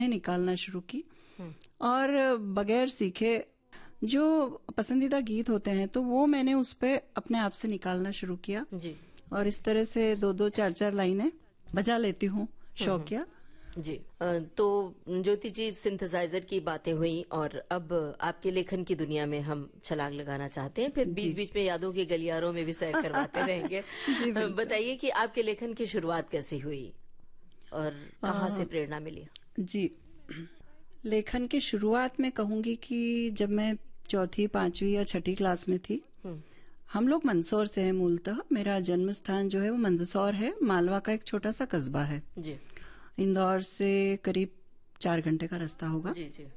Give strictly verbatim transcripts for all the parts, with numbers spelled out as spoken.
निकालना शुरू की और बगैर सीखे जो पसंदीदा गीत होते हैं तो वो मैंने उस पे अपने आप से निकालना शुरू किया जी। और इस तरह से दो दो चार चार लाइनें बजा लेती हूँ शौकिया। जी। तो ज्योति जी, सिंथेसाइजर की बातें हुई और अब आपके लेखन की दुनिया में हम छलांग लगाना चाहते हैं, फिर बीच बीच में यादों के गलियारों में भी सैर करवाते रहेंगे। बताइए कि आपके लेखन की शुरुआत कैसी हुई और कहाँ से प्रेरणा मिली? जी, लेखन की शुरुआत में कहूंगी कि जब मैं चौथी पांचवी या छठी क्लास में थी, हम लोग मंदसौर से हैं मूलतः। मेरा जन्म स्थान जो है वो मंदसौर है, मालवा का एक छोटा सा कस्बा है। जी। इंदौर से करीब चार घंटे का रास्ता होगा। जी जी।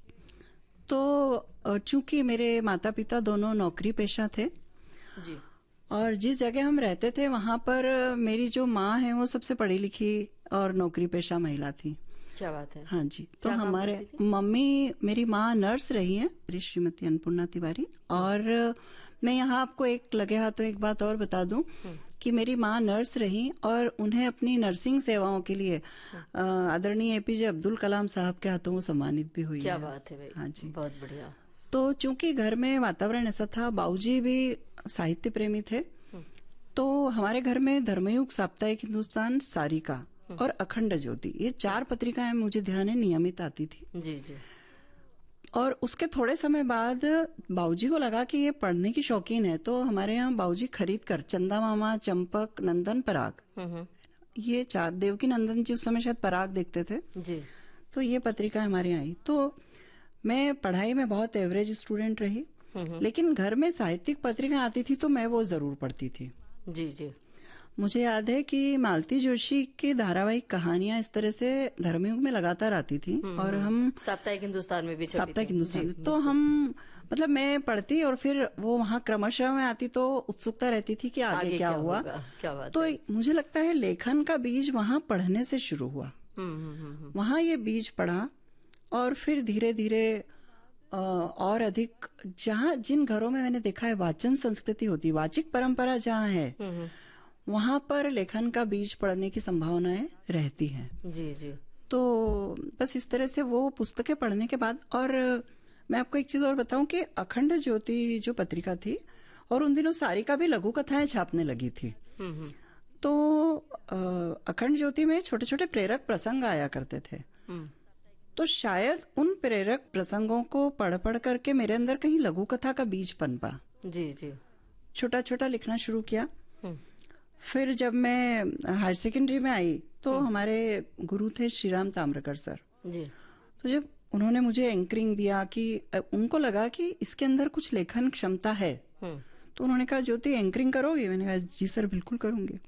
तो चूंकि मेरे माता पिता दोनों नौकरी पेशा थे जी, और जिस जगह हम रहते थे वहां पर मेरी जो माँ है वो सबसे पढ़ी लिखी और नौकरी पेशा महिला थी। क्या बात है। हाँ जी। तो क्या काम हमारे करती थी? मम्मी, मेरी माँ नर्स रही हैं, मेरी श्रीमती अन्नपूर्णा तिवारी। और मैं यहाँ आपको एक लगे हाथों एक बात और बता दूं कि मेरी माँ नर्स रही और उन्हें अपनी नर्सिंग सेवाओं के लिए आदरणीय एपीजे अब्दुल कलाम साहब के हाथों वो सम्मानित भी हुई क्या है। बात है भाई। हाँ जी, बहुत बढ़िया। तो चूंकि घर में वातावरण ऐसा था, बाबूजी भी साहित्य प्रेमी थे, तो हमारे घर में धर्मयुग, साप्ताहिक हिंदुस्तान, सारिका और अखंड ज्योति, ये चार पत्रिकाएं मुझे ध्यान है नियमित आती थी। जी जी। और उसके थोड़े समय बाद बाबूजी को लगा कि ये पढ़ने की शौकीन है, तो हमारे यहाँ बाबूजी खरीद कर चंदा मामा, चंपक, नंदन, पराग, ये चार, देवकी नंदन जी उस समय शायद पराग देखते थे जी। तो ये पत्रिका हमारे यहाँ आई। तो मैं पढ़ाई में बहुत एवरेज स्टूडेंट रही, लेकिन घर में साहित्यिक पत्रिका आती थी तो मैं वो जरूर पढ़ती थी। जी जी। मुझे याद है कि मालती जोशी की धारावाहिक कहानियां इस तरह से धर्मयुग में लगातार आती थी और हम साप्ताहिक हिंदुस्तान में भी छपी साप्ताहिक थी। हिंदुस्तान जी, में, तो हम मतलब मैं पढ़ती और फिर वो वहां क्रमशः में आती तो उत्सुकता रहती थी कि आगे, आगे क्या, क्या हुआ। होगा? क्या बात तो है। मुझे लगता है लेखन का बीज वहां पढ़ने से शुरू हुआ। हम्म हम्म हम्म। वहां ये बीज पड़ा और फिर धीरे धीरे और अधिक, जहां जिन घरों में मैंने देखा है वाचन संस्कृति होती, वाचिक परंपरा जहां है, वहां पर लेखन का बीज पड़ने की संभावनाएं रहती हैं। जी जी। तो बस इस तरह से वो पुस्तकें पढ़ने के बाद, और मैं आपको एक चीज और बताऊं कि अखंड ज्योति जो पत्रिका थी, और उन दिनों सारिका भी लघु कथाएं छापने लगी थी, तो अखंड ज्योति में छोटे छोटे प्रेरक प्रसंग आया करते थे। तो शायद उन प्रेरक प्रसंगों को पढ़ पढ़ करके मेरे अंदर कहीं लघु कथा का बीज पनपा। जी जी। छोटा छोटा लिखना शुरू किया। फिर जब मैं हायर सेकेंडरी में आई तो हमारे गुरु थे श्रीराम ताम्रकर सर जी। तो जब उन्होंने मुझे एंकरिंग दिया कि उनको लगा कि इसके अंदर कुछ लेखन क्षमता है, तो उन्होंने कहा ज्योति एंकरिंग करोगी? मैंने कहा जी सर बिल्कुल करूंगी।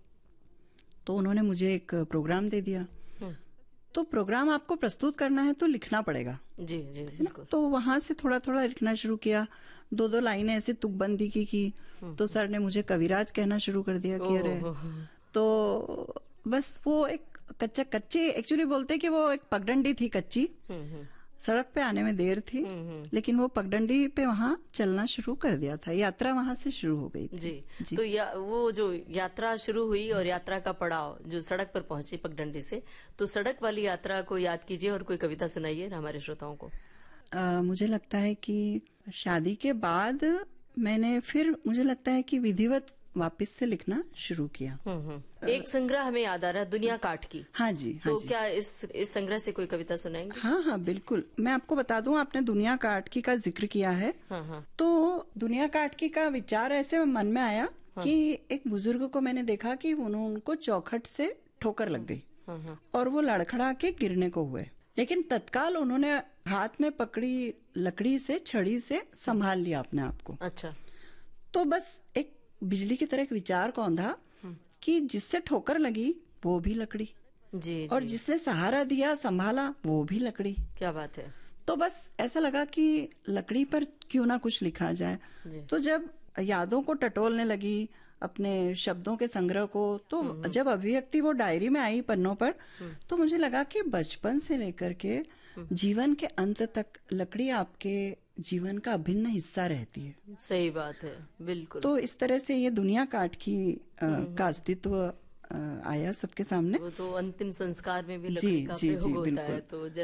तो उन्होंने मुझे एक प्रोग्राम दे दिया। तो प्रोग्राम आपको प्रस्तुत करना है तो लिखना पड़ेगा। जी जी बिल्कुल। तो वहां से थोड़ा थोड़ा लिखना शुरू किया, दो दो लाइनें ऐसे तुकबंदी की की तो सर ने मुझे कविराज कहना शुरू कर दिया कि अरे, तो बस वो एक कच्चा कच्चे एक्चुअली बोलते कि वो एक पगडंडी थी कच्ची, सड़क पे आने में देर थी, लेकिन वो पगडंडी पे वहां चलना शुरू कर दिया था। यात्रा वहां से शुरू हो गई थी। जी, जी। तो या, वो जो यात्रा शुरू हुई और यात्रा का पड़ाव जो सड़क पर पहुंची पगडंडी से, तो सड़क वाली यात्रा को याद कीजिए और कोई कविता सुनाइए ना हमारे श्रोताओं को। आ, मुझे लगता है कि शादी के बाद मैंने फिर मुझे लगता है कि विधिवत वापस से लिखना शुरू किया। एक संग्रह हमें याद आ रहा है, दुनिया काट की। हाँ जी, हाँ तो जी। क्या इस इस संग्रह से कोई कविता सुनाएंगे? हाँ हाँ बिल्कुल। मैं आपको बता दूं, आपने दुनिया काट की का जिक्र किया है। हाँ हाँ। तो दुनिया काट की का विचार ऐसे मन में आया हाँ। कि एक बुजुर्ग को मैंने देखा कि उनको चौखट से ठोकर लग गई हाँ हाँ। और वो लड़खड़ा के गिरने को हुए, लेकिन तत्काल उन्होंने हाथ में पकड़ी लकड़ी से, छड़ी से संभाल लिया अपने आप को। अच्छा। तो बस एक बिजली की तरह एक विचार कौंधा कि जिससे ठोकर लगी वो भी लकड़ी, जी, और जी। जिसने सहारा दिया संभाला वो भी लकड़ी। क्या बात है। तो बस ऐसा लगा कि लकड़ी पर क्यों ना कुछ लिखा जाए। तो जब यादों को टटोलने लगी, अपने शब्दों के संग्रह को, तो जब अभिव्यक्ति वो डायरी में आई पन्नों पर, तो मुझे लगा कि बचपन से लेकर के जीवन के अंत तक लकड़ी आपके जीवन का अभिन्न हिस्सा रहती है। सही बात है, बिल्कुल। तो इस तरह से ये दुनिया काट की आ, का अस्तित्व आया सबके सामने। वो तो अंतिम संस्कार में भी जी लकड़ी का जी जी प्रयोग होता है, बिल्कुल। तो